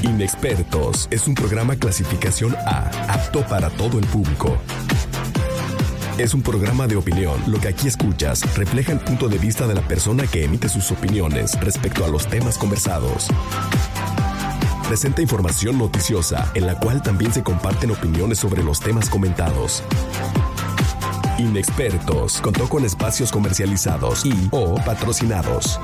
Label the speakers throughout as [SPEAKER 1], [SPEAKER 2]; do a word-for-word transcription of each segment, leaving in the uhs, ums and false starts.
[SPEAKER 1] Inexpertos es un programa clasificación A, apto para todo el público. Es un programa de opinión. Lo que aquí escuchas refleja el punto de vista de la persona que emite sus opiniones respecto a los temas conversados. Presenta información noticiosa, en la cual también se comparten opiniones sobre los temas comentados. Inexpertos contó con espacios comercializados y o patrocinados.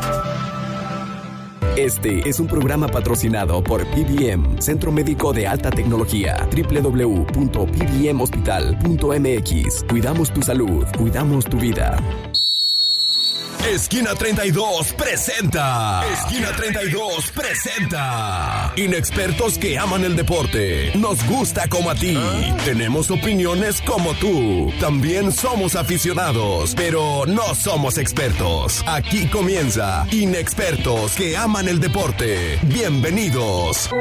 [SPEAKER 1] Este es un programa patrocinado por P B M, Centro Médico de Alta Tecnología, doble u doble u doble u punto p b m hospital punto m x. Cuidamos tu salud, cuidamos tu vida. Esquina treinta y dos presenta. Esquina treinta y dos presenta. Inexpertos que aman el deporte. Nos gusta como a ti. Tenemos opiniones como tú. También somos aficionados, pero no somos expertos. Aquí comienza Inexpertos que aman el deporte. Bienvenidos.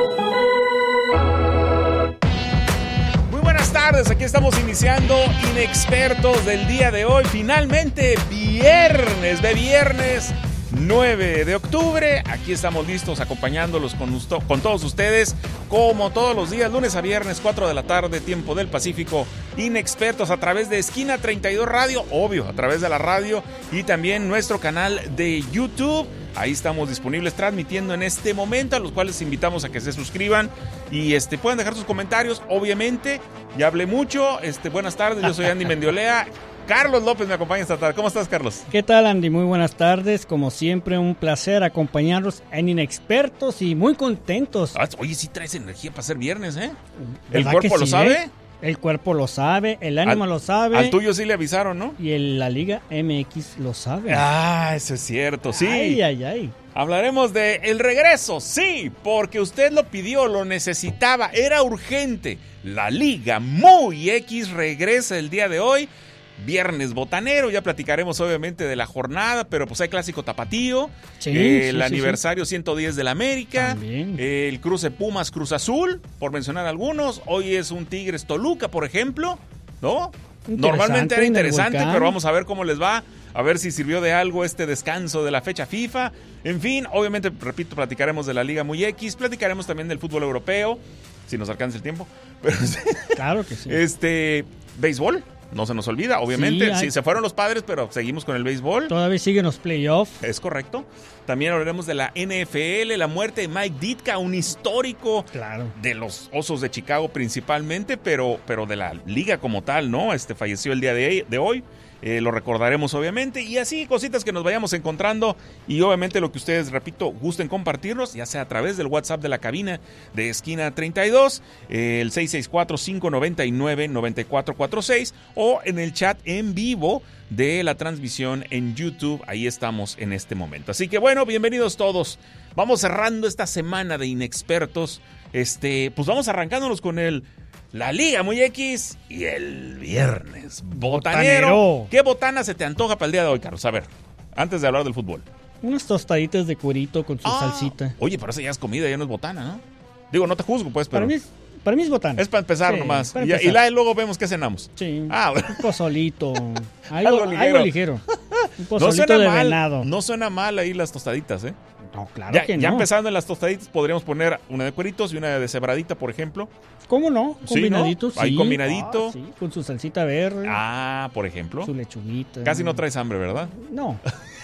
[SPEAKER 2] Buenas tardes, aquí estamos iniciando Inexpertos del día de hoy. Finalmente viernes, de viernes nueve de octubre. Aquí estamos listos acompañándolos con, usto, con todos ustedes, como todos los días, lunes a viernes, cuatro de la tarde, tiempo del Pacífico. Inexpertos a través de Esquina treinta y dos Radio, obvio, a través de la radio y también nuestro canal de YouTube. Ahí estamos disponibles transmitiendo en este momento, a los cuales invitamos a que se suscriban y este, puedan dejar sus comentarios. Obviamente, ya hablé mucho. Este, buenas tardes, yo soy Andy Mendiolea. Carlos López me acompaña esta tarde. ¿Cómo estás, Carlos?
[SPEAKER 3] ¿Qué tal, Andy? Muy buenas tardes. Como siempre, un placer acompañarlos en Inexpertos y muy contentos.
[SPEAKER 2] Ah, oye, sí traes energía para ser viernes, ¿eh? ¿El
[SPEAKER 3] ¿Verdad
[SPEAKER 2] cuerpo
[SPEAKER 3] que
[SPEAKER 2] lo
[SPEAKER 3] sí,
[SPEAKER 2] sabe?
[SPEAKER 3] eh? El cuerpo lo sabe, el ánimo
[SPEAKER 2] al,
[SPEAKER 3] lo sabe.
[SPEAKER 2] Al tuyo sí le avisaron, ¿no?
[SPEAKER 3] Y el, la Liga M X lo sabe.
[SPEAKER 2] Ah, eso es cierto, sí.
[SPEAKER 3] Ay, ay, ay.
[SPEAKER 2] Hablaremos de el regreso, sí, porque usted lo pidió, lo necesitaba, era urgente. La Liga Muy X regresa el día de hoy. Viernes botanero, ya platicaremos obviamente de la jornada, pero pues hay clásico tapatío,
[SPEAKER 3] sí,
[SPEAKER 2] eh,
[SPEAKER 3] sí,
[SPEAKER 2] el
[SPEAKER 3] sí,
[SPEAKER 2] aniversario sí. ciento diez del América,
[SPEAKER 3] También.
[SPEAKER 2] eh, el cruce Pumas Cruz Azul, por mencionar algunos. Hoy es un Tigres Toluca, por ejemplo, ¿no? Normalmente era interesante, pero vamos a ver cómo les va, a ver si sirvió de algo este descanso de la fecha FIFA. En fin, obviamente, repito, platicaremos de la Liga Muy X, platicaremos también del fútbol europeo, si nos alcanza el tiempo. Pero,
[SPEAKER 3] claro que sí.
[SPEAKER 2] Este, béisbol. No se nos olvida, obviamente. Sí, hay... sí, se fueron los Padres, pero seguimos con el béisbol.
[SPEAKER 3] Todavía siguen los playoffs.
[SPEAKER 2] Es correcto. También hablaremos de la N F L, la muerte de Mike Ditka, un histórico
[SPEAKER 3] claro.
[SPEAKER 2] de los Osos de Chicago principalmente, pero, pero de la liga como tal, ¿no? Este falleció el día de, de hoy. Eh, lo recordaremos obviamente y así cositas que nos vayamos encontrando y obviamente lo que ustedes, repito, gusten compartirnos, ya sea a través del WhatsApp de la cabina de Esquina treinta y dos, eh, el seis seis cuatro, cinco nueve nueve, nueve cuatro cuatro seis o en el chat en vivo de la transmisión en YouTube. Ahí estamos en este momento. Así que bueno, bienvenidos todos. Vamos cerrando esta semana de Inexpertos. Este, pues vamos arrancándonos con el La Liga Muy X y el viernes botanero. botanero. ¿Qué botana se te antoja para el día de hoy, Carlos? A ver, antes de hablar del fútbol.
[SPEAKER 3] Unas tostaditas de curito con su ah, salsita.
[SPEAKER 2] Oye, pero eso ya es comida, ya no es botana, ¿no? Digo, no te juzgo, pues, pero...
[SPEAKER 3] Para mí es, para mí es botana.
[SPEAKER 2] Es para empezar sí, nomás.
[SPEAKER 3] Para
[SPEAKER 2] y,
[SPEAKER 3] empezar.
[SPEAKER 2] y, la, y luego vemos qué cenamos.
[SPEAKER 3] Sí.
[SPEAKER 2] Ah, bueno.
[SPEAKER 3] Un pozolito. Algo,
[SPEAKER 2] algo ligero.
[SPEAKER 3] Algo ligero. Un pozolito
[SPEAKER 2] no
[SPEAKER 3] de
[SPEAKER 2] mal,
[SPEAKER 3] venado.
[SPEAKER 2] No suena mal ahí las tostaditas, ¿eh?
[SPEAKER 3] No, claro
[SPEAKER 2] ya,
[SPEAKER 3] que no.
[SPEAKER 2] Ya empezando en las tostaditas podríamos poner una de cueritos y una de cebradita, por ejemplo.
[SPEAKER 3] ¿Cómo no? Combinaditos,
[SPEAKER 2] sí. ¿No? Ahí
[SPEAKER 3] sí.
[SPEAKER 2] combinadito.
[SPEAKER 3] Ah, sí, con su salsita verde.
[SPEAKER 2] Ah, por ejemplo.
[SPEAKER 3] Su lechuguita.
[SPEAKER 2] Casi no traes hambre, ¿verdad?
[SPEAKER 3] No.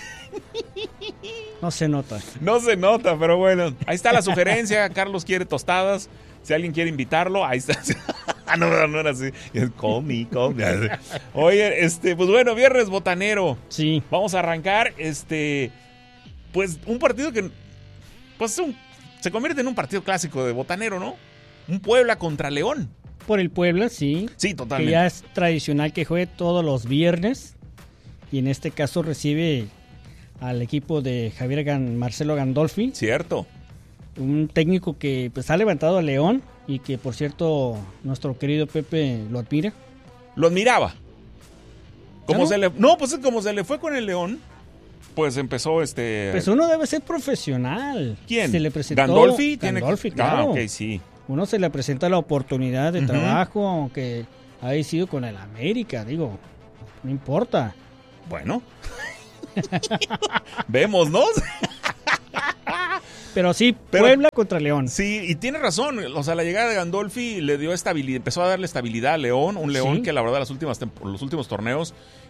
[SPEAKER 3] No se nota.
[SPEAKER 2] No se nota, pero bueno. Ahí está la sugerencia. Carlos quiere tostadas. Si alguien quiere invitarlo, ahí está. no, no, no era así. Call me, call me. Oye, este, pues bueno, viernes botanero.
[SPEAKER 3] Sí.
[SPEAKER 2] Vamos a arrancar, este, pues un partido que, pues un, se convierte en un partido clásico de botanero, ¿no? Un Puebla contra León.
[SPEAKER 3] Por el Puebla, sí.
[SPEAKER 2] Sí, totalmente.
[SPEAKER 3] Que ya es tradicional que juegue todos los viernes. Y en este caso recibe al equipo de Javier Gan, Marcelo Gandolfi.
[SPEAKER 2] Cierto.
[SPEAKER 3] Un técnico que pues ha levantado a León y que, por cierto, nuestro querido Pepe lo admira.
[SPEAKER 2] Lo admiraba. Como
[SPEAKER 3] ¿No?
[SPEAKER 2] se le, no, pues como se le fue con el León, pues empezó este...
[SPEAKER 3] Pues uno debe ser profesional.
[SPEAKER 2] ¿Quién?
[SPEAKER 3] Se le presentó
[SPEAKER 2] ¿Gandolfi?
[SPEAKER 3] Gandolfi,
[SPEAKER 2] que...
[SPEAKER 3] claro.
[SPEAKER 2] Ah, ok, sí.
[SPEAKER 3] Uno se le presenta la oportunidad de
[SPEAKER 2] uh-huh.
[SPEAKER 3] trabajo, aunque haya sido con el América, digo, no importa.
[SPEAKER 2] Bueno. Vemos, ¿no?
[SPEAKER 3] Pero sí,
[SPEAKER 2] Pero-
[SPEAKER 3] Puebla contra León.
[SPEAKER 2] Sí, y tiene razón. O sea, la llegada de Gandolfi le dio estabilidad, empezó a darle estabilidad a León. Un León
[SPEAKER 3] Sí.
[SPEAKER 2] que la verdad las últimas temp- los últimos torneos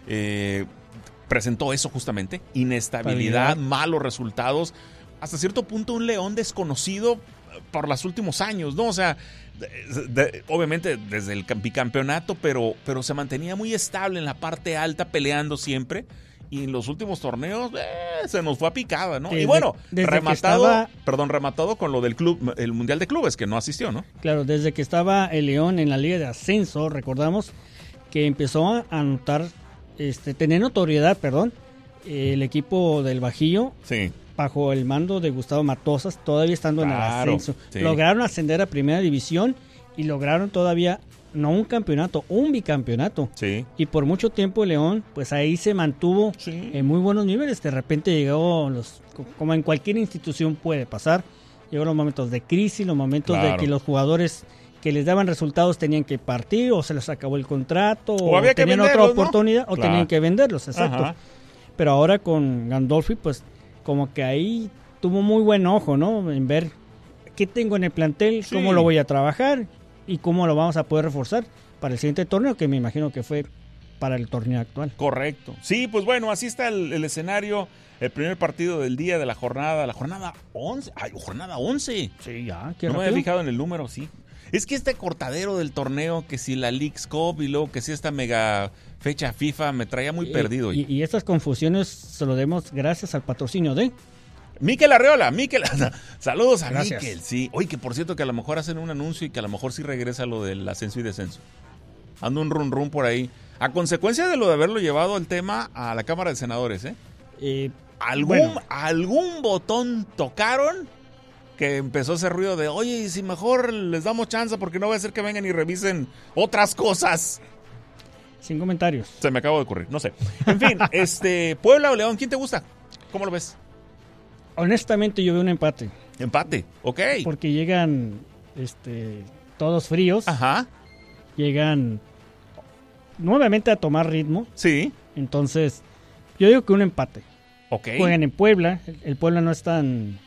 [SPEAKER 2] eh, presentó eso justamente. Inestabilidad,
[SPEAKER 3] Estabilidad.
[SPEAKER 2] malos resultados. Hasta cierto punto un León desconocido por los últimos años, ¿no? O sea, de- de- obviamente desde el cam- bicampeonato, pero, pero se mantenía muy estable en la parte alta, peleando siempre. Y en los últimos torneos eh, se nos fue a picada, ¿no?
[SPEAKER 3] Desde-
[SPEAKER 2] y bueno,
[SPEAKER 3] desde que
[SPEAKER 2] rematado,
[SPEAKER 3] estaba-
[SPEAKER 2] perdón, rematado con lo del club, el Mundial de Clubes, que no asistió, ¿no?
[SPEAKER 3] Claro, desde que estaba el León en la Liga de Ascenso, recordamos que empezó a anotar, este, tener notoriedad, perdón, el equipo del Bajío
[SPEAKER 2] Sí.
[SPEAKER 3] bajo el mando de Gustavo Matosas, todavía estando
[SPEAKER 2] Claro,
[SPEAKER 3] en el ascenso.
[SPEAKER 2] sí.
[SPEAKER 3] Lograron ascender a Primera División y lograron todavía, no un campeonato, un bicampeonato.
[SPEAKER 2] Sí.
[SPEAKER 3] Y por mucho tiempo el León, pues ahí se mantuvo
[SPEAKER 2] Sí.
[SPEAKER 3] en muy buenos niveles. De repente llegó, los, como en cualquier institución puede pasar, llegó los momentos de crisis, los momentos de
[SPEAKER 2] Claro.
[SPEAKER 3] que los jugadores que les daban resultados tenían que partir, o se les acabó el contrato,
[SPEAKER 2] O
[SPEAKER 3] o,
[SPEAKER 2] había que
[SPEAKER 3] tenían otra
[SPEAKER 2] venderlos, ¿no?
[SPEAKER 3] oportunidad, o
[SPEAKER 2] Claro.
[SPEAKER 3] tenían que venderlos, exacto.
[SPEAKER 2] Ajá.
[SPEAKER 3] Pero ahora con Gandolfi, pues como que ahí tuvo muy buen ojo, ¿no? En ver qué tengo en el plantel,
[SPEAKER 2] Sí.
[SPEAKER 3] cómo lo voy a trabajar y cómo lo vamos a poder reforzar para el siguiente torneo, que me imagino que fue para el torneo actual.
[SPEAKER 2] Correcto. Sí, pues bueno, así está el, el escenario. El primer partido del día de la jornada, la jornada once. Ay, jornada once.
[SPEAKER 3] Sí, ya, qué
[SPEAKER 2] No me había
[SPEAKER 3] rápido.
[SPEAKER 2] fijado en el número, sí. Es que este cortadero del torneo, que si la Leagues Cup y luego que si esta mega fecha FIFA, me traía muy
[SPEAKER 3] Y-
[SPEAKER 2] perdido.
[SPEAKER 3] Y, y estas confusiones se lo demos gracias al patrocinio de...
[SPEAKER 2] Miquel Arreola, Miquel. Saludos a
[SPEAKER 3] Gracias.
[SPEAKER 2] Miquel, sí. Oye, que por cierto que a lo mejor hacen un anuncio y que a lo mejor sí regresa lo del ascenso y descenso. Ando un run run por ahí. A consecuencia de lo de haberlo llevado el tema a la Cámara de Senadores, ¿eh?
[SPEAKER 3] eh,
[SPEAKER 2] ¿Algún,
[SPEAKER 3] Bueno.
[SPEAKER 2] algún botón tocaron que empezó ese ruido de, oye, y si mejor les damos chance porque no va a ser que vengan y revisen otras cosas?
[SPEAKER 3] sin comentarios.
[SPEAKER 2] Se me acaba de ocurrir, no sé. En fin, este, Puebla o León, ¿quién te gusta? ¿Cómo lo ves?
[SPEAKER 3] Honestamente yo veo un empate,
[SPEAKER 2] Empate, ok.
[SPEAKER 3] porque llegan este, todos fríos,
[SPEAKER 2] Ajá,
[SPEAKER 3] llegan nuevamente a tomar ritmo,
[SPEAKER 2] sí,
[SPEAKER 3] entonces yo digo que un empate.
[SPEAKER 2] ok.
[SPEAKER 3] Juegan en Puebla, el, el Puebla no es tan...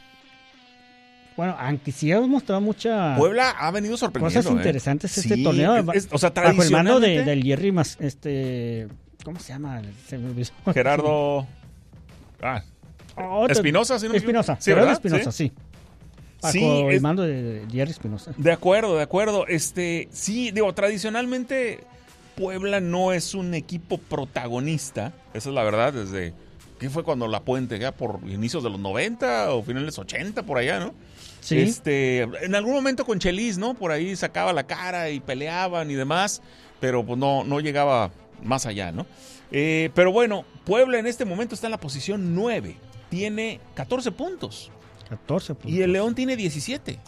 [SPEAKER 3] Bueno, aunque sí hemos mostrado mucha...
[SPEAKER 2] Puebla ha venido sorprendiendo.
[SPEAKER 3] cosas
[SPEAKER 2] ¿eh?
[SPEAKER 3] interesantes este
[SPEAKER 2] Sí,
[SPEAKER 3] torneo.
[SPEAKER 2] es- es- o sea,
[SPEAKER 3] bajo el mando de,
[SPEAKER 2] tradicionalmente,
[SPEAKER 3] del Jerry Mas, este, ¿cómo se llama? Se me olvidó.
[SPEAKER 2] Gerardo... Ah,
[SPEAKER 3] Otro-
[SPEAKER 2] Espinosa, ¿sí no me equivoco?
[SPEAKER 3] Espinosa,
[SPEAKER 2] Sí,
[SPEAKER 3] Gerardo
[SPEAKER 2] ¿verdad?
[SPEAKER 3] Espinosa, sí. Bajo
[SPEAKER 2] Sí,
[SPEAKER 3] el
[SPEAKER 2] es-
[SPEAKER 3] mando de, de Jerry Espinosa.
[SPEAKER 2] De acuerdo, de acuerdo. Este, sí, digo, tradicionalmente Puebla no es un equipo protagonista. Esa es la verdad, desde ¿qué fue cuando La Puente? Ya por inicios de los noventa o finales ochenta, por allá, ¿no?
[SPEAKER 3] Sí,
[SPEAKER 2] Este, en algún momento con Chelis, ¿no? Por ahí sacaba la cara y peleaban y demás, pero pues no, no llegaba más allá, ¿no? Eh, pero bueno, Puebla en este momento está en la posición nueve. Tiene catorce puntos.
[SPEAKER 3] catorce puntos.
[SPEAKER 2] Y el León tiene diecisiete.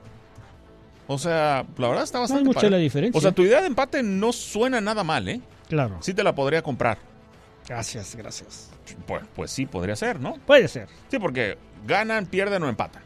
[SPEAKER 2] O sea, la verdad está
[SPEAKER 3] No hay
[SPEAKER 2] bastante
[SPEAKER 3] mucha
[SPEAKER 2] parejo.
[SPEAKER 3] la diferencia.
[SPEAKER 2] O sea, tu idea de empate no suena nada mal, ¿eh?
[SPEAKER 3] Claro.
[SPEAKER 2] Sí te la podría comprar.
[SPEAKER 3] Gracias, gracias.
[SPEAKER 2] Pues, pues sí, podría ser, ¿no?
[SPEAKER 3] Puede ser.
[SPEAKER 2] Sí, porque ganan, pierden o empatan.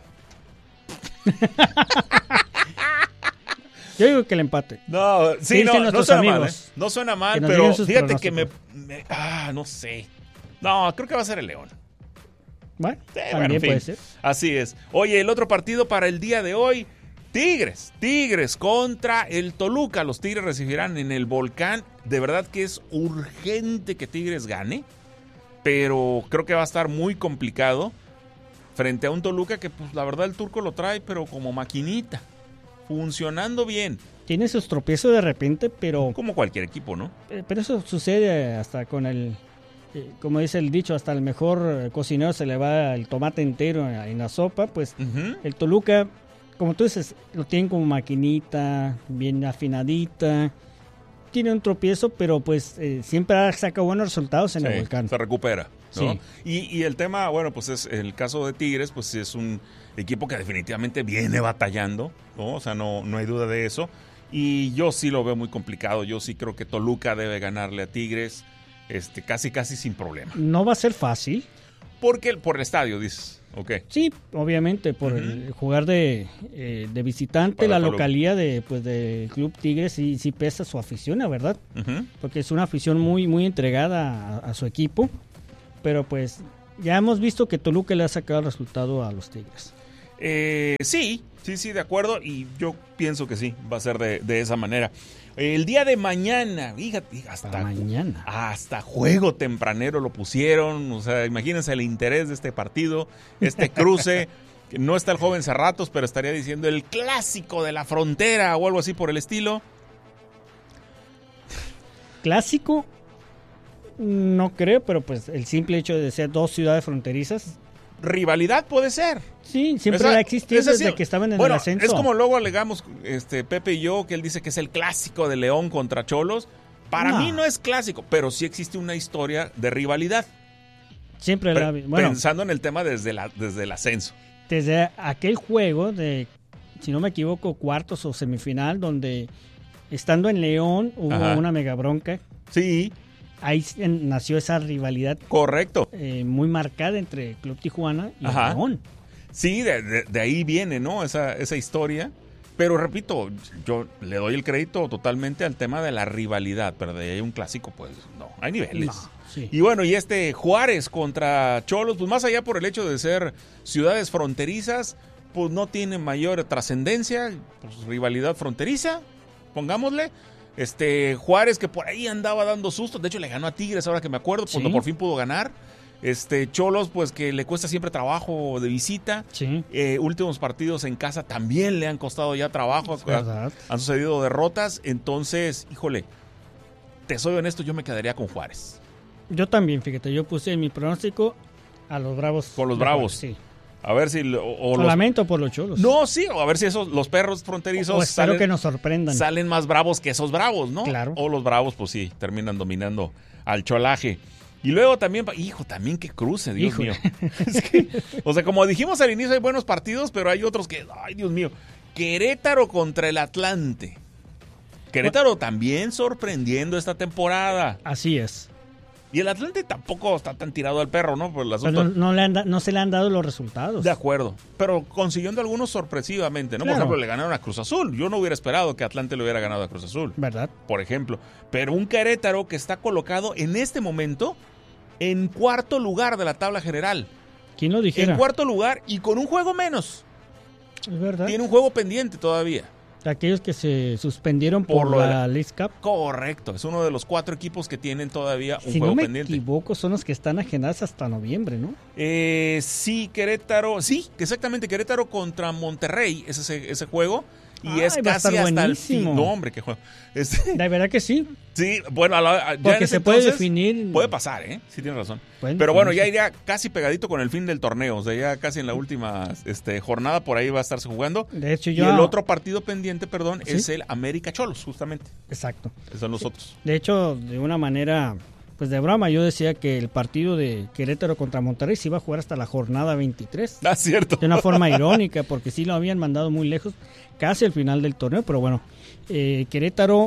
[SPEAKER 3] Yo digo que el empate.
[SPEAKER 2] No, sí,
[SPEAKER 3] ¿Qué
[SPEAKER 2] no,
[SPEAKER 3] dicen
[SPEAKER 2] no
[SPEAKER 3] nuestros
[SPEAKER 2] suena mal,
[SPEAKER 3] amigos?
[SPEAKER 2] ¿eh? No suena mal,
[SPEAKER 3] Que nos
[SPEAKER 2] pero
[SPEAKER 3] digan sus
[SPEAKER 2] fíjate que me,
[SPEAKER 3] pronósticos.
[SPEAKER 2] me- Ah, no sé. No, creo que va a ser el León.
[SPEAKER 3] Bueno,
[SPEAKER 2] Sí,
[SPEAKER 3] también
[SPEAKER 2] bueno, en fin.
[SPEAKER 3] puede ser.
[SPEAKER 2] Así es. Oye, el otro partido para el día de hoy, Tigres. Tigres contra el Toluca. Los Tigres recibirán en el Volcán. De verdad que es urgente que Tigres gane, pero creo que va a estar muy complicado frente a un Toluca que, pues, la verdad el turco lo trae, pero como maquinita, funcionando bien,
[SPEAKER 3] Tiene sus tropiezos de repente, pero,
[SPEAKER 2] como cualquier equipo, ¿no?
[SPEAKER 3] eh, pero eso sucede hasta con el, eh, como dice el dicho, hasta el mejor eh, cocinero se le va el tomate entero en, en la sopa. Pues
[SPEAKER 2] Ujú.
[SPEAKER 3] el Toluca, como tú dices, lo tienen como maquinita, bien afinadita. Tiene un tropiezo, pero pues eh, siempre saca buenos resultados en
[SPEAKER 2] Sí,
[SPEAKER 3] el Volcán.
[SPEAKER 2] se recupera, ¿no?
[SPEAKER 3] Sí.
[SPEAKER 2] Y, y el tema, bueno, pues es el caso de Tigres, pues es un equipo que definitivamente viene batallando, ¿no? O sea, no, no hay duda de eso. Y yo sí lo veo muy complicado. Yo sí creo que Toluca debe ganarle a Tigres, este, casi, casi sin problema.
[SPEAKER 3] No va a ser fácil.
[SPEAKER 2] Porque por el estadio, dices. Ok.
[SPEAKER 3] Sí, obviamente, por el jugar de, eh, de visitante,
[SPEAKER 2] Para
[SPEAKER 3] la
[SPEAKER 2] Toluca.
[SPEAKER 3] localía de, pues, del Club Tigres sí, sí pesa su afición, la verdad.
[SPEAKER 2] Ujú.
[SPEAKER 3] Porque es una afición muy, muy entregada a, a su equipo. Pero pues ya hemos visto que Toluca le ha sacado el resultado a los Tigres.
[SPEAKER 2] Eh, sí, sí, sí, de acuerdo, y yo pienso que sí, va a ser de, de esa manera. El día de mañana, fíjate, hasta,
[SPEAKER 3] Para mañana.
[SPEAKER 2] hasta juego tempranero lo pusieron, o sea, imagínense el interés de este partido, este cruce. No está el joven Cerratos, pero estaría diciendo el clásico de la frontera o algo así por el estilo.
[SPEAKER 3] Clásico, no creo, pero pues el simple hecho de ser dos ciudades fronterizas.
[SPEAKER 2] Rivalidad puede ser.
[SPEAKER 3] Sí, siempre
[SPEAKER 2] Esa,
[SPEAKER 3] ha existido
[SPEAKER 2] esa
[SPEAKER 3] desde
[SPEAKER 2] sí,
[SPEAKER 3] que estaban en
[SPEAKER 2] bueno,
[SPEAKER 3] el ascenso.
[SPEAKER 2] Es como luego alegamos este, Pepe y yo, que él dice que es el clásico de León contra Cholos. Para
[SPEAKER 3] no.
[SPEAKER 2] mí no es clásico, pero sí existe una historia de rivalidad.
[SPEAKER 3] Siempre la
[SPEAKER 2] Pre-
[SPEAKER 3] bueno,
[SPEAKER 2] Pensando en el tema desde, la, desde el ascenso.
[SPEAKER 3] desde aquel juego de, si no me equivoco, cuartos o semifinal, donde estando en León hubo
[SPEAKER 2] Ajá.
[SPEAKER 3] una mega bronca.
[SPEAKER 2] Sí,
[SPEAKER 3] Ahí nació esa rivalidad
[SPEAKER 2] correcto.
[SPEAKER 3] eh, muy marcada entre Club Tijuana y
[SPEAKER 2] Ajá.
[SPEAKER 3] León.
[SPEAKER 2] Sí, de, de- de ahí viene, ¿no? Esa, esa historia. Pero repito, yo le doy el crédito totalmente al tema de la rivalidad, pero de ahí un clásico, pues no, hay niveles.
[SPEAKER 3] No, sí.
[SPEAKER 2] Y bueno, y este Juárez contra Cholos, pues más allá por el hecho de ser ciudades fronterizas, pues no tiene mayor trascendencia, pues rivalidad fronteriza, pongámosle. Este Juárez que por ahí andaba dando sustos, de hecho le ganó a Tigres ahora que me acuerdo, cuando
[SPEAKER 3] Sí.
[SPEAKER 2] por fin pudo ganar. Este Cholos pues que le cuesta siempre trabajo de visita.
[SPEAKER 3] Sí,
[SPEAKER 2] Eh, últimos partidos en casa también le han costado ya trabajo,
[SPEAKER 3] es verdad.
[SPEAKER 2] han sucedido derrotas, entonces, híjole, te soy honesto, yo me quedaría con Juárez.
[SPEAKER 3] Yo también, fíjate, yo puse en mi pronóstico a los Bravos.
[SPEAKER 2] Con los
[SPEAKER 3] de
[SPEAKER 2] Bravos.
[SPEAKER 3] Juárez, sí.
[SPEAKER 2] A ver si... lo- o
[SPEAKER 3] Lo
[SPEAKER 2] los-
[SPEAKER 3] lamento por los Cholos.
[SPEAKER 2] No, sí, o a ver si esos, los perros fronterizos
[SPEAKER 3] O espero
[SPEAKER 2] salen,
[SPEAKER 3] que nos sorprendan.
[SPEAKER 2] salen más bravos que esos bravos, ¿no?
[SPEAKER 3] Claro.
[SPEAKER 2] O los bravos, pues sí, terminan dominando al cholaje. Y luego también, hijo, también que cruce, Dios
[SPEAKER 3] Híjole.
[SPEAKER 2] mío. Es que, o sea, como dijimos al inicio, hay buenos partidos, pero hay otros que, ay, Dios mío. Querétaro contra el Atlante. Querétaro también sorprendiendo esta temporada.
[SPEAKER 3] Así es.
[SPEAKER 2] Y el Atlante tampoco está tan tirado al perro, ¿no? Por el
[SPEAKER 3] Pero
[SPEAKER 2] asunto.
[SPEAKER 3] no, no le han da- no se le han dado los resultados.
[SPEAKER 2] De acuerdo, pero consiguiendo algunos sorpresivamente, ¿no?
[SPEAKER 3] Claro.
[SPEAKER 2] Por ejemplo, le ganaron a Cruz Azul. Yo no hubiera esperado que Atlante le hubiera ganado a Cruz Azul,
[SPEAKER 3] ¿Verdad?
[SPEAKER 2] por ejemplo. Pero un Querétaro que está colocado en este momento en cuarto lugar de la tabla general.
[SPEAKER 3] ¿Quién lo dijera?
[SPEAKER 2] En cuarto lugar y con un juego menos.
[SPEAKER 3] Es verdad.
[SPEAKER 2] Tiene un juego pendiente todavía.
[SPEAKER 3] Aquellos que se suspendieron por,
[SPEAKER 2] Por lo de
[SPEAKER 3] la
[SPEAKER 2] la-
[SPEAKER 3] League Cup.
[SPEAKER 2] Correcto, es uno de los cuatro equipos que tienen todavía un
[SPEAKER 3] Si
[SPEAKER 2] juego
[SPEAKER 3] no me
[SPEAKER 2] pendiente.
[SPEAKER 3] equivoco, son los que están agendados hasta noviembre, ¿no?
[SPEAKER 2] Eh, sí, Querétaro, sí, exactamente, Querétaro contra Monterrey es ese, ese juego. Y
[SPEAKER 3] Ay,
[SPEAKER 2] es
[SPEAKER 3] va a
[SPEAKER 2] casi
[SPEAKER 3] estar
[SPEAKER 2] hasta el fin.
[SPEAKER 3] buenísimo.
[SPEAKER 2] No, hombre, qué juego. Este,
[SPEAKER 3] De verdad que sí.
[SPEAKER 2] sí, bueno, a la- ya en
[SPEAKER 3] Porque
[SPEAKER 2] ese
[SPEAKER 3] se puede
[SPEAKER 2] entonces
[SPEAKER 3] definir.
[SPEAKER 2] Puede pasar, ¿eh? Sí, tienes razón.
[SPEAKER 3] Pueden
[SPEAKER 2] Pero bueno, ya
[SPEAKER 3] definirse.
[SPEAKER 2] iría casi pegadito con el fin del torneo. O sea, ya casi en la última este, jornada por ahí va a estarse jugando.
[SPEAKER 3] De hecho,
[SPEAKER 2] Y
[SPEAKER 3] yo.
[SPEAKER 2] el otro partido pendiente, perdón,
[SPEAKER 3] ¿Sí?
[SPEAKER 2] es el América Cholos, justamente.
[SPEAKER 3] Exacto.
[SPEAKER 2] Esos son los otros.
[SPEAKER 3] De hecho, de una manera, pues de broma, yo decía que el partido de Querétaro contra Monterrey se iba a jugar hasta la jornada veintitrés.
[SPEAKER 2] Ah, cierto.
[SPEAKER 3] De una forma irónica, porque sí lo habían mandado muy lejos, casi al final del torneo. Pero bueno, eh, Querétaro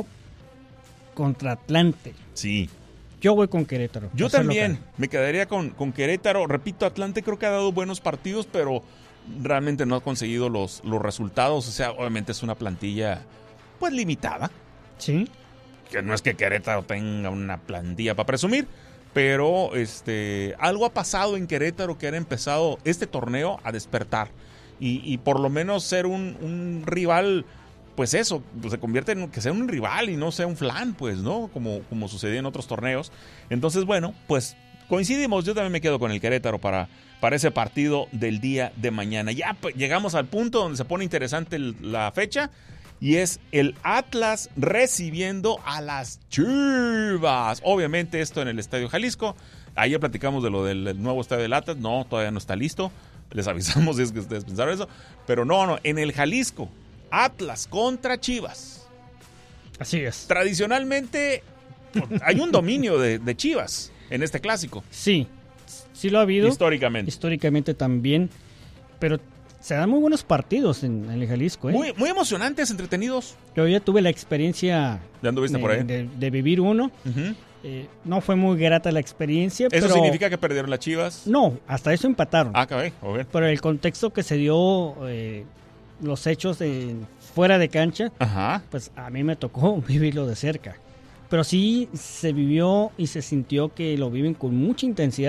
[SPEAKER 3] contra Atlante.
[SPEAKER 2] Sí.
[SPEAKER 3] Yo voy con Querétaro.
[SPEAKER 2] Yo
[SPEAKER 3] por ser
[SPEAKER 2] también
[SPEAKER 3] local.
[SPEAKER 2] me quedaría con, con Querétaro. Repito, Atlante creo que ha dado buenos partidos, pero realmente no ha conseguido los, los resultados. O sea, obviamente es una plantilla pues limitada.
[SPEAKER 3] Sí.
[SPEAKER 2] Que no es que Querétaro tenga una plantilla para presumir, pero este algo ha pasado en Querétaro que han empezado este torneo a despertar. Y, y por lo menos ser un, un rival, pues eso, pues se convierte en que sea un rival y no sea un flan, pues, ¿no? Como, como sucedía en otros torneos. Entonces, bueno, pues coincidimos. Yo también me quedo con el Querétaro para, para ese partido del día de mañana. Ya pues, llegamos al punto donde se pone interesante el- la fecha. Y es el Atlas recibiendo a las Chivas. Obviamente esto en el Estadio Jalisco. Ayer platicamos de lo del nuevo estadio del Atlas. No, todavía no está listo. Les avisamos si es que ustedes pensaron eso. Pero no, no, en el Jalisco. Atlas contra Chivas.
[SPEAKER 3] Así es.
[SPEAKER 2] Tradicionalmente hay un dominio de, de Chivas en este clásico.
[SPEAKER 3] Sí, sí lo ha habido.
[SPEAKER 2] Históricamente.
[SPEAKER 3] Históricamente también. Pero se dan muy buenos partidos en, en el Jalisco, ¿eh?
[SPEAKER 2] Muy, muy emocionantes, entretenidos.
[SPEAKER 3] Yo ya tuve la experiencia
[SPEAKER 2] ¿Ya anduviste
[SPEAKER 3] de,
[SPEAKER 2] por ahí?
[SPEAKER 3] de- de vivir uno.
[SPEAKER 2] Ujú.
[SPEAKER 3] Eh, no fue muy grata la experiencia,
[SPEAKER 2] ¿Eso
[SPEAKER 3] pero...
[SPEAKER 2] significa que perdieron las Chivas?
[SPEAKER 3] No, hasta eso empataron.
[SPEAKER 2] Ah, caray, a ver.
[SPEAKER 3] Pero el contexto que se dio, eh, los hechos de, fuera de cancha,
[SPEAKER 2] Ajá.
[SPEAKER 3] pues a mí me tocó vivirlo de cerca. Pero sí se vivió y se sintió que lo viven con mucha intensidad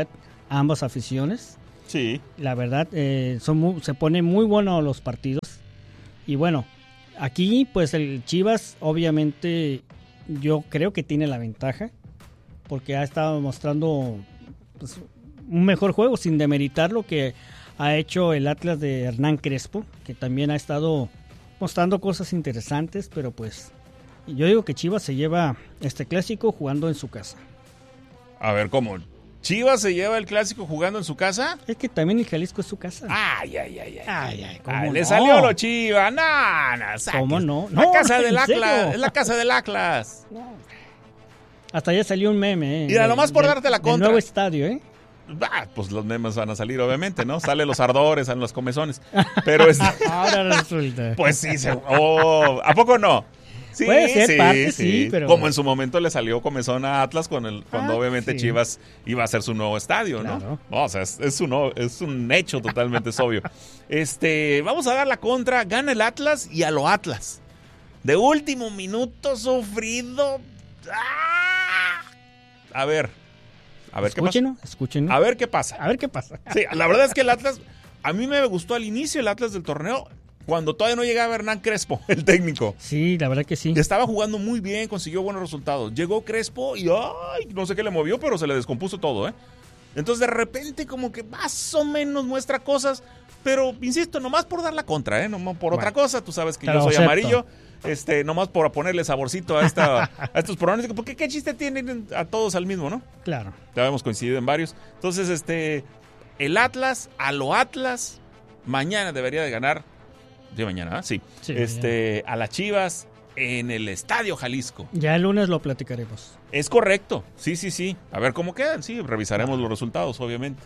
[SPEAKER 3] ambas aficiones.
[SPEAKER 2] Sí.
[SPEAKER 3] La verdad, eh, son muy, se ponen muy buenos los partidos. Y bueno, aquí pues el Chivas obviamente yo creo que tiene la ventaja, porque ha estado mostrando pues, un mejor juego, sin demeritar lo que ha hecho el Atlas de Hernán Crespo, que también ha estado mostrando cosas interesantes, pero pues yo digo que Chivas se lleva este clásico jugando en su casa.
[SPEAKER 2] A ver, ¿cómo? ¿Chivas se lleva el clásico jugando en su casa?
[SPEAKER 3] Es que también el Jalisco es su casa.
[SPEAKER 2] Ay, ay, ay, ay.
[SPEAKER 3] Ay, ay, ¿cómo
[SPEAKER 2] Ay,
[SPEAKER 3] no?
[SPEAKER 2] le salió lo Chivas. No, no, saques.
[SPEAKER 3] ¿Cómo no?
[SPEAKER 2] La
[SPEAKER 3] No,
[SPEAKER 2] casa
[SPEAKER 3] ¿en
[SPEAKER 2] del
[SPEAKER 3] serio?
[SPEAKER 2] Atlas. Es la casa del Atlas.
[SPEAKER 3] Hasta ya salió un meme, ¿eh?
[SPEAKER 2] Mira,
[SPEAKER 3] Del-
[SPEAKER 2] nomás por
[SPEAKER 3] del-
[SPEAKER 2] darte la
[SPEAKER 3] del
[SPEAKER 2] contra.
[SPEAKER 3] nuevo estadio, ¿eh?
[SPEAKER 2] Ah, pues los memes van a salir, obviamente, ¿no? Salen los ardores, salen los comezones. Pero es.
[SPEAKER 3] Ahora resulta.
[SPEAKER 2] Pues sí, se... oh, ¿a poco no? Sí,
[SPEAKER 3] Puede ser parte, sí, pero-
[SPEAKER 2] Como en su momento le salió comezón a Atlas con el, cuando
[SPEAKER 3] Ah,
[SPEAKER 2] obviamente
[SPEAKER 3] sí.
[SPEAKER 2] Chivas iba a hacer su nuevo estadio, ¿no?
[SPEAKER 3] Claro.
[SPEAKER 2] No, o sea, es, es, un, no- es un hecho totalmente es obvio. Este, vamos a dar la contra, gana el Atlas y a lo Atlas. De último minuto sufrido. ¡Ah! A ver, a ver qué pasa.
[SPEAKER 3] Escúchenos, escúchenos.
[SPEAKER 2] A ver qué pasa.
[SPEAKER 3] A ver qué pasa.
[SPEAKER 2] Sí, la verdad es que el Atlas, a mí me gustó al inicio el Atlas del torneo, cuando todavía no llegaba Hernán Crespo, el técnico.
[SPEAKER 3] Sí, la verdad que sí.
[SPEAKER 2] Estaba jugando muy bien, consiguió buenos resultados. Llegó Crespo y ay, no sé qué le movió, pero se le descompuso todo, ¿eh? Entonces de repente como que más o menos muestra cosas, pero insisto, nomás por dar la contra, ¿eh? Nomás por otra
[SPEAKER 3] Bueno,
[SPEAKER 2] cosa, tú sabes que
[SPEAKER 3] te
[SPEAKER 2] yo
[SPEAKER 3] lo
[SPEAKER 2] soy
[SPEAKER 3] acepto.
[SPEAKER 2] amarillo, este, nomás por ponerle saborcito a, esta, a estos pronósticos, porque qué chiste tienen a todos al mismo, ¿no?
[SPEAKER 3] Claro.
[SPEAKER 2] Ya hemos coincidido en varios. Entonces, este, el Atlas, a lo Atlas, mañana debería de ganar. Sí, mañana, ¿eh? Sí.
[SPEAKER 3] Sí,
[SPEAKER 2] este, a las Chivas en el Estadio Jalisco.
[SPEAKER 3] Ya el lunes lo platicaremos.
[SPEAKER 2] Es correcto. Sí, sí, sí. A ver cómo quedan. Sí, revisaremos los resultados, obviamente.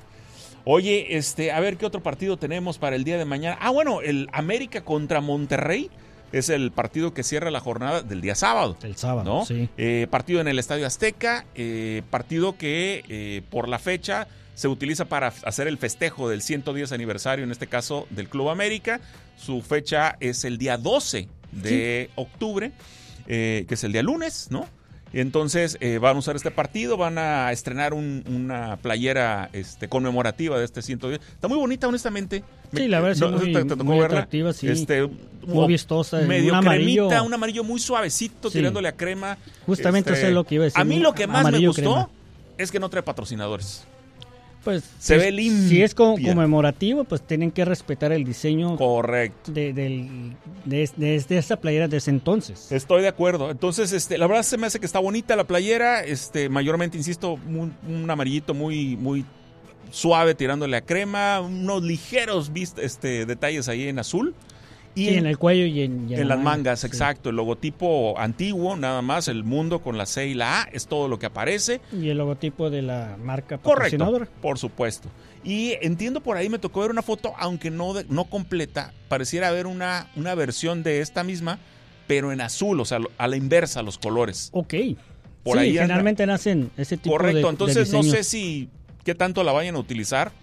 [SPEAKER 2] Oye, este, a ver qué otro partido tenemos para el día de mañana. Ah, bueno, el América contra Monterrey es el partido que cierra la jornada del día sábado.
[SPEAKER 3] El sábado,
[SPEAKER 2] ¿No?
[SPEAKER 3] sí.
[SPEAKER 2] Eh, partido en el Estadio Azteca, eh, partido que eh, por la fecha se utiliza para hacer el festejo del ciento diez aniversario, en este caso del Club América. Su fecha es el día doce de sí. octubre, eh, que es el día lunes, ¿no? Entonces eh, van a usar este partido, van a estrenar un, una playera este, conmemorativa de este ciento diez. Está muy bonita, honestamente.
[SPEAKER 3] Sí, la verdad,
[SPEAKER 2] no,
[SPEAKER 3] sí, muy,
[SPEAKER 2] te, te tocó
[SPEAKER 3] muy
[SPEAKER 2] verla.
[SPEAKER 3] atractiva, sí.
[SPEAKER 2] Este,
[SPEAKER 3] muy vistosa.
[SPEAKER 2] Medio
[SPEAKER 3] un amarillo,
[SPEAKER 2] cremita, un amarillo muy suavecito,
[SPEAKER 3] sí.
[SPEAKER 2] tirándole a crema.
[SPEAKER 3] Justamente
[SPEAKER 2] este,
[SPEAKER 3] eso es lo que iba a decir.
[SPEAKER 2] A mí lo que más me gustó
[SPEAKER 3] crema.
[SPEAKER 2] es que no trae patrocinadores.
[SPEAKER 3] Pues
[SPEAKER 2] se
[SPEAKER 3] pues,
[SPEAKER 2] ve limpia.
[SPEAKER 3] Si es como conmemorativo, pues tienen que respetar el diseño.
[SPEAKER 2] Correcto.
[SPEAKER 3] De, de, de, de, de esta playera de ese entonces.
[SPEAKER 2] Estoy de acuerdo. Entonces, este, la verdad se me hace que está bonita la playera. Este, mayormente, insisto, un, un amarillito muy, muy suave tirándole a crema, unos ligeros vist, este, detalles ahí en azul.
[SPEAKER 3] Y sí, en, en el cuello y en, y
[SPEAKER 2] en, en las mangas, mangas sí. Exacto. El logotipo antiguo, nada más, el mundo con la C y la A, es todo lo que aparece.
[SPEAKER 3] Y el logotipo de la marca patrocinadora.
[SPEAKER 2] Correcto, por supuesto. Y entiendo por ahí, me tocó ver una foto, aunque no, de, no completa, pareciera haber una, una versión de esta misma, pero en azul, o sea, a la inversa, los colores.
[SPEAKER 3] Ok.
[SPEAKER 2] Por
[SPEAKER 3] sí,
[SPEAKER 2] ahí
[SPEAKER 3] generalmente anda. nacen ese tipo
[SPEAKER 2] Correcto,
[SPEAKER 3] de
[SPEAKER 2] entonces
[SPEAKER 3] de
[SPEAKER 2] no sé si qué tanto la vayan a utilizar.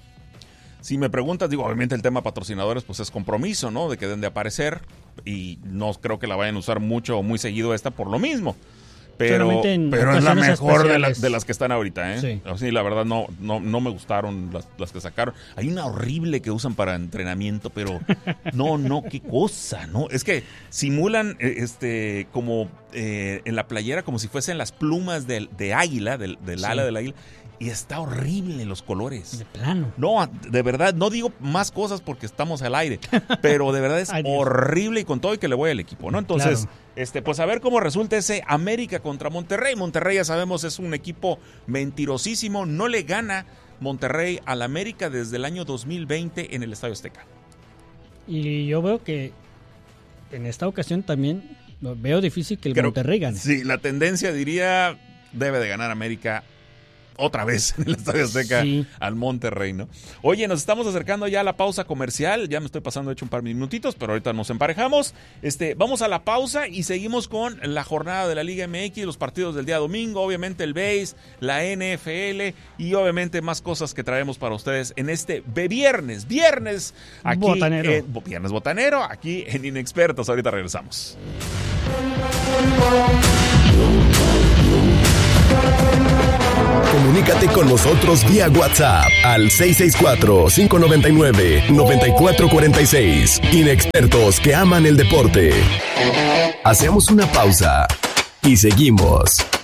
[SPEAKER 2] Si me preguntas, digo, obviamente el tema patrocinadores pues es compromiso, ¿no? De que deben de aparecer y no creo que la vayan a usar mucho o muy seguido esta por lo mismo. Pero, pero es la mejor de, la, de las que están ahorita, ¿eh? Sí, sí la verdad no, no, no me gustaron las, las que sacaron. Hay una horrible que usan para entrenamiento, pero no, no, qué cosa, ¿no? Es que simulan este como eh, en la playera como si fuesen las plumas de, de águila, del, del sí. ala del águila. Y está horrible los colores.
[SPEAKER 3] De plano.
[SPEAKER 2] No, de verdad, no digo más cosas porque estamos al aire, pero de verdad es Ay, horrible y con todo y que le voy al equipo, ¿no? Entonces, claro. este, pues a ver cómo resulta ese América contra Monterrey. Monterrey, ya sabemos, es un equipo mentirosísimo. No le gana Monterrey al América desde el año dos mil veinte en el Estadio Azteca.
[SPEAKER 3] Y yo veo que en esta ocasión también veo difícil que el Creo, Monterrey gane.
[SPEAKER 2] Sí, la tendencia diría debe de ganar América otra vez en el Estadio Azteca sí. al Monterrey, ¿no? Oye, nos estamos acercando ya a la pausa comercial, ya me estoy pasando de hecho un par de minutitos, pero ahorita nos emparejamos. Este, vamos a la pausa y seguimos con la jornada de la Liga M X, los partidos del día domingo, obviamente el béis, la N F L y obviamente más cosas que traemos para ustedes en este viernes, viernes aquí
[SPEAKER 3] botanero.
[SPEAKER 2] Eh, viernes botanero, aquí en Inexpertos. Ahorita regresamos.
[SPEAKER 1] Comunícate con nosotros vía WhatsApp al seis seis cuatro, cinco nueve nueve, nueve cuatro cuatro seis. Inexpertos que aman el deporte. Hacemos una pausa y seguimos.